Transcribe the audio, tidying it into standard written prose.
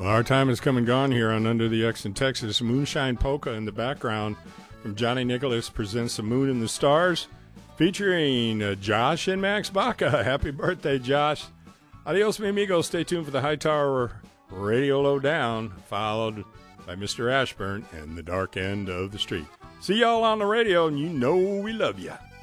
Well, our time has come and gone here on Under the X in Texas. Moonshine Polka in the background from Johnny Nicholas presents The Moon and the Stars, featuring Josh and Max Baca. Happy birthday, Josh. Adios, mi amigos. Stay tuned for the Hightower Radio Lowdown, followed by Mr. Ashburn and the Dark End of the Street. See y'all on the radio, and you know we love ya.